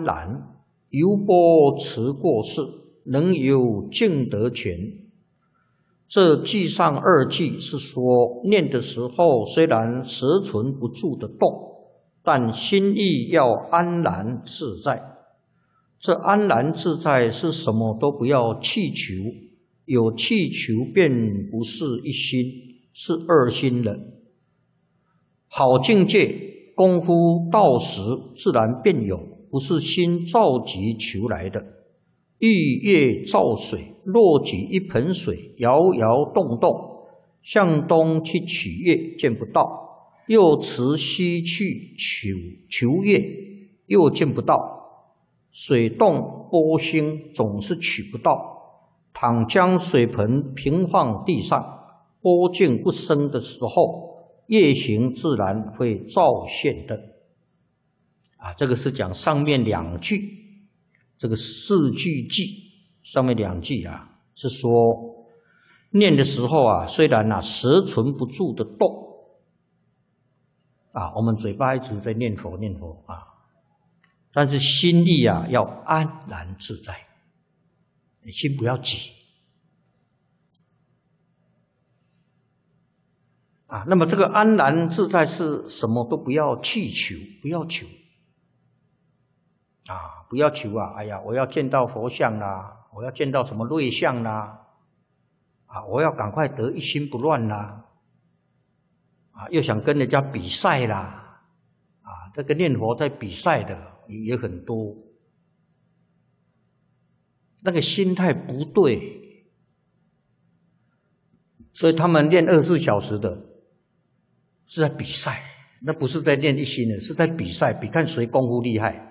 然，犹波持过世，能有净德权。这句上二句是说，念的时候虽然实存不住的动，但心意要安然自在。这安然自在是什么都不要气求，有气求便不是一心，是二心了。好境界，功夫到时自然便有，不是心召集求来的。玉液照水，若举一盆水，摇摇动动，向东去取月，见不到；又持西去求月，又见不到。水动波兴，总是取不到。倘将水盆平放地上，波静不生的时候，月形自然会照现的。这个是讲上面两句。这个四句偈上面两句是说念的时候虽然实存不住的动我们嘴巴一直在念佛但是心意要安然自在，心不要急那么这个安然自在是什么都不要去求，不要求。不要求哎呀，我要见到佛像啦，我要见到什么瑞相啦，我要赶快得一心不乱啦，又想跟人家比赛啦，这个念佛在比赛的也很多，那个心态不对，所以他们练24小时的是在比赛，那不是在练一心的，是在比赛，比看谁功夫厉害。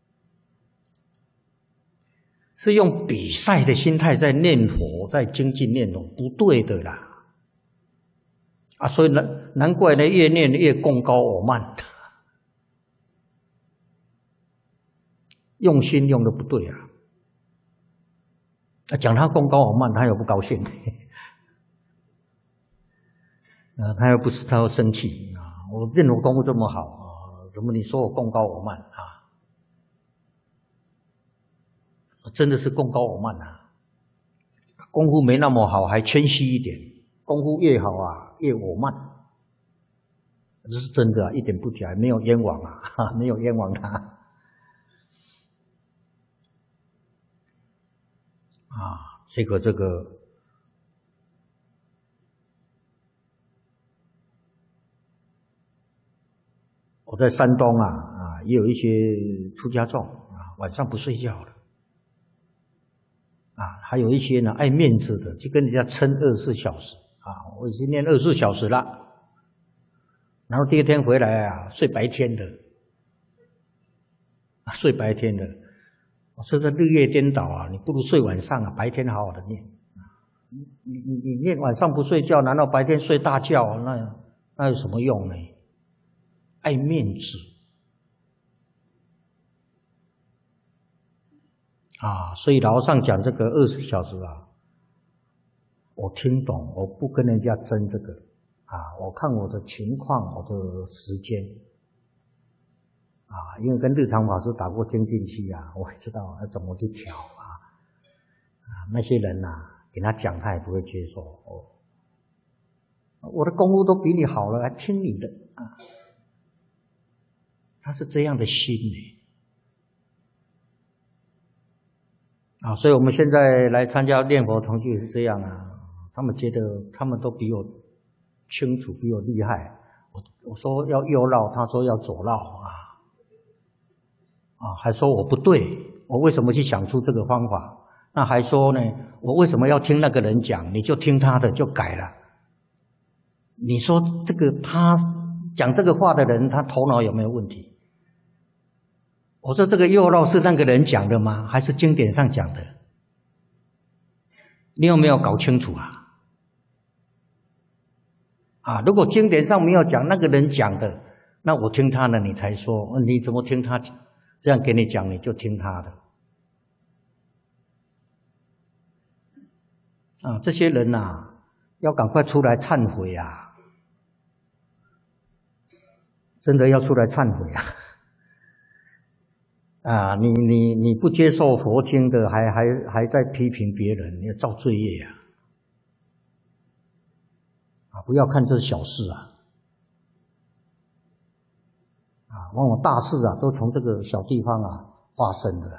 是用比赛的心态在念佛，在精进念佛，不对的啦！所以难怪呢，越念越功高我慢，用心用的不对讲他功高我慢，他又不高兴，他又不是，他又生气我念佛功夫这么好怎么你说我功高我慢真的是功高我慢功夫没那么好还谦虚一点，功夫越好越我慢，这是真的一点不假，没有冤枉没有冤枉他这个我在山东也有一些出家众晚上不睡觉的还有一些呢爱面子的，就跟人家撑24小时我已经念24小时了，然后第二天回来睡白天的，睡白天的，这是日夜颠倒你不如睡晚上白天好好的念你念晚上不睡觉，难道白天睡大觉那有什么用呢？爱面子所以老和尚讲这个20小时我听懂，我不跟人家争这个我看我的情况，我的时间因为跟日常法师打过精进期我也知道要怎么去调那些人给他讲他也不会接受我的功夫都比你好了，还听你的他是这样的心所以我们现在来参加念佛同居是这样他们觉得他们都比我清楚，比我厉害。我说要右绕，他说要左绕还说我不对，我为什么去想出这个方法？那还说呢，我为什么要听那个人讲？你就听他的就改了。你说这个他讲这个话的人，他头脑有没有问题？我说这个右绕是那个人讲的吗？还是经典上讲的？你有没有搞清楚如果经典上没有讲，那个人讲的，那我听他的，你才说你怎么听他这样给你讲，你就听他的这些人要赶快出来忏悔真的要出来忏悔啊，你不接受佛经的，还在批评别人，你要造罪业呀！啊，不要看这小事啊！啊，往往大事啊，都从这个小地方啊发生的。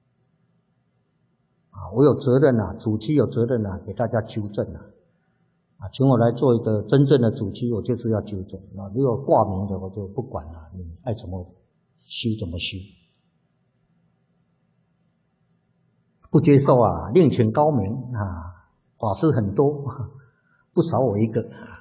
啊，我有责任啊，主机有责任啊，给大家纠正啊！啊，请我来做一个真正的主机，我就是要纠正。啊，如果挂名的，我就不管了，你爱怎么修怎么修。不接受啊，另请高明啊，法师很多，不少我一个。